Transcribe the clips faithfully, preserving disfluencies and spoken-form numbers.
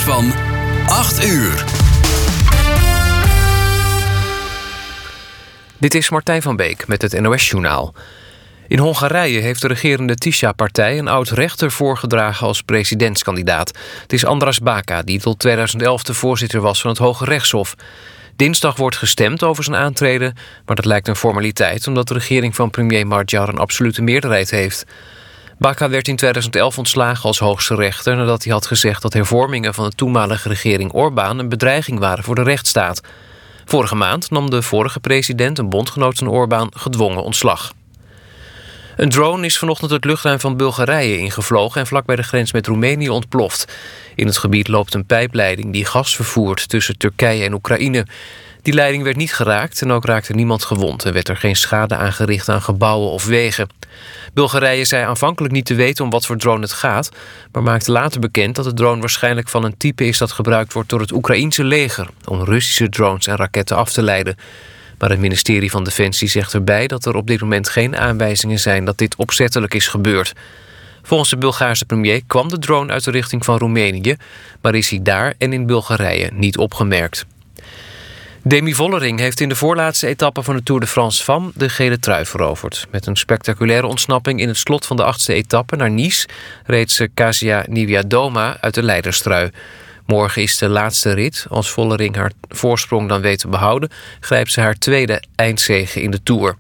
van acht uur. Dit is Martijn van Beek met het N O S-journaal. In Hongarije heeft de regerende Tisza-partij een oud-rechter voorgedragen als presidentskandidaat. Het is Andras Baka, die tot tweeduizend elf de voorzitter was van het Hoge Rechtshof. Dinsdag wordt gestemd over zijn aantreden, maar dat lijkt een formaliteit omdat de regering van premier Magyar een absolute meerderheid heeft. Baka werd in tweeduizend elf ontslagen als hoogste rechter nadat hij had gezegd dat hervormingen van de toenmalige regering Orbán een bedreiging waren voor de rechtsstaat. Vorige maand nam de vorige president, een bondgenoot van Orbán, gedwongen ontslag. Een drone is vanochtend het luchtruim van Bulgarije ingevlogen en vlak bij de grens met Roemenië ontploft. In het gebied loopt een pijpleiding die gas vervoert tussen Turkije en Oekraïne. Die leiding werd niet geraakt en ook raakte niemand gewond en werd er geen schade aangericht aan gebouwen of wegen. Bulgarije zei aanvankelijk niet te weten om wat voor drone het gaat, maar maakte later bekend dat de drone waarschijnlijk van een type is dat gebruikt wordt door het Oekraïense leger om Russische drones en raketten af te leiden. Maar het ministerie van Defensie zegt erbij dat er op dit moment geen aanwijzingen zijn dat dit opzettelijk is gebeurd. Volgens de Bulgaarse premier kwam de drone uit de richting van Roemenië, maar is hij daar en in Bulgarije niet opgemerkt. Demi Vollering heeft in de voorlaatste etappe van de Tour de France Femmes de gele trui veroverd. Met een spectaculaire ontsnapping in het slot van de achtste etappe naar Nice reed ze Kasia Niewiadoma uit de leiderstrui. Morgen is de laatste rit. Als Vollering haar voorsprong dan weet te behouden, grijpt ze haar tweede eindzege in de Tour.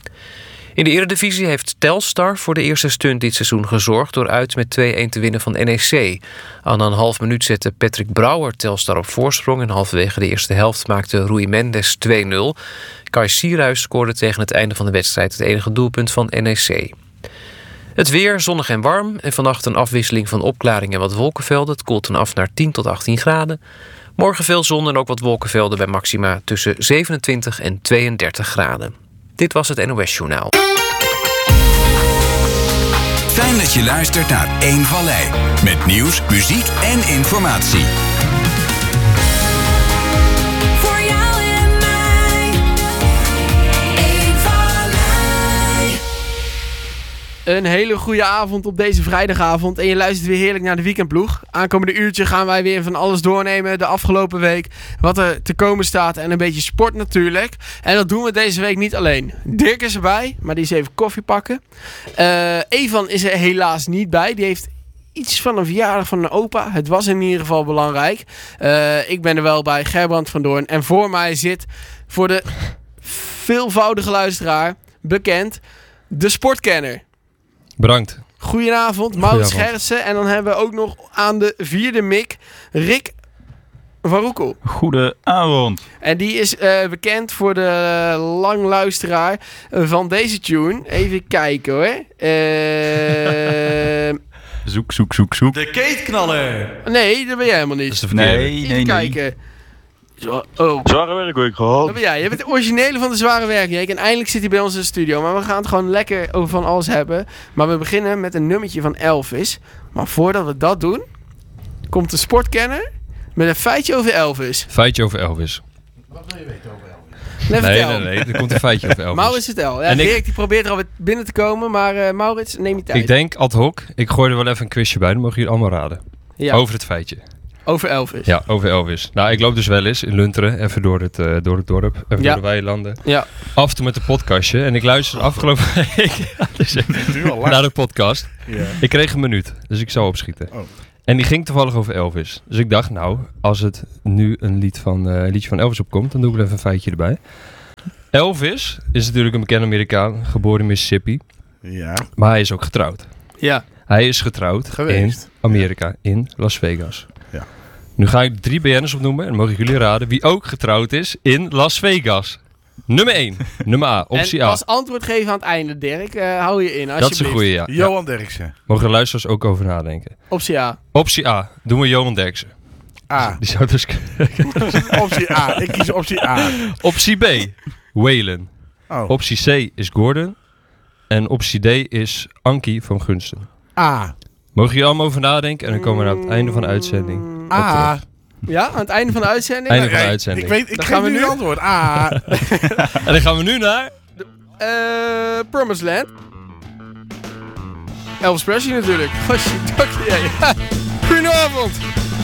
In de Eredivisie heeft Telstar voor de eerste stunt dit seizoen gezorgd door uit met twee-een te winnen van N E C. Aan een half minuut zette Patrick Brouwer Telstar op voorsprong en halverwege de eerste helft maakte Rui Mendes twee nul. Kai Sierhuis scoorde tegen het einde van de wedstrijd het enige doelpunt van N E C. Het weer, zonnig en warm en vannacht een afwisseling van opklaringen en wat wolkenvelden. Het koelt dan af naar tien tot achttien graden. Morgen veel zon en ook wat wolkenvelden bij maxima tussen zevenentwintig en tweeëndertig graden. Dit was het N O S-journaal. Fijn dat je luistert naar Eén Vallei. Met nieuws, muziek en informatie. Voor jou en mij. Eén Vallei. Een hele goede avond op deze vrijdagavond. En je luistert weer heerlijk naar de weekendploeg. Aankomende uurtje gaan wij weer van alles doornemen de afgelopen week. Wat er te komen staat en een beetje sport natuurlijk. En dat doen we deze week niet alleen. Dirk is erbij, maar die is even koffie pakken. Uh, Evan is er helaas niet bij. Die heeft iets van een verjaardag van een opa. Het was in ieder geval belangrijk. Uh, ik ben er wel bij, Gerbrand van Doorn. En voor mij zit voor de veelvoudige luisteraar bekend de sportkenner. Bedankt. Goedenavond, Maurits Gerritsen. En dan hebben we ook nog aan de vierde mic Rick van Roekel. Goedenavond. En die is uh, bekend voor de uh, langluisteraar van deze tune. Even kijken hoor. Uh... Zoek, zoek, zoek, zoek. De keetknaller. Nee, dat ben jij helemaal niet. Dat is de verkeerde. Nee, Even nee, nee. kijken. Zo, oh. Zware werkweek gehad. Dat ben jij. Je bent de originele van de zware werkweek. En eindelijk zit hij bij ons in de studio. Maar we gaan het gewoon lekker over van alles hebben. Maar we beginnen met een nummertje van Elvis. Maar voordat we dat doen, komt de sportkenner met een feitje over Elvis. Feitje over Elvis. Wat wil je weten over Elvis? Nee, Nee, vertel. nee, nee. Er komt een feitje over Elvis. Maurits, vertel. Ja, En ik- Dirk die probeert er alweer binnen te komen. Maar uh, Maurits, neem je tijd. Ik denk ad hoc. Ik gooi er wel even een quizje bij. Dan mogen jullie allemaal raden. ja. Over het feitje. Over Elvis. Ja, over Elvis. Nou, ik loop dus wel eens in Lunteren. Even door het, uh, door het dorp. Even Ja. door de weilanden. Ja. Af en toe met een podcastje. En ik luister de afgelopen week ja, dus naar de podcast. Ja. Ik kreeg een minuut. Dus ik zou opschieten. Oh. En die ging toevallig over Elvis. Dus ik dacht, nou, als het nu een, lied van, uh, een liedje van Elvis opkomt, dan doe ik er even een feitje erbij. Elvis is natuurlijk een bekende Amerikaan, geboren in Mississippi. Ja. Maar hij is ook getrouwd. Ja. Hij is getrouwd Geweest. in Amerika, in Las Vegas. Ja. Nu ga ik drie B N'ers opnoemen en dan mogen jullie raden wie ook getrouwd is in Las Vegas. Nummer één. Nummer A. Optie en A. als antwoord geven aan het einde, Dirk. Uh, hou je in, Dat is alsjeblieft. een goeie, ja. ja. Johan Derksen. Mogen de luisteraars ook over nadenken. Optie A. Optie A. Doen we Johan Derksen. A. Die zou dus... Optie A. Ik kies optie A. Optie B. Waylon. Oh. Optie C is Gordon. En optie D is Ankie van Gunsten. A. Mogen jullie allemaal over nadenken en dan komen we aan het einde van de uitzending. op A. terug. Ja, aan het einde van de uitzending? Einde van de Ja, uitzending. Ik weet, ik Dan geef gaan we nu nu- het antwoord. A. En dan gaan we nu naar... Eh, Promised Land. Elvis Presley natuurlijk. Goshie, dokkie, ja. Goedenavond.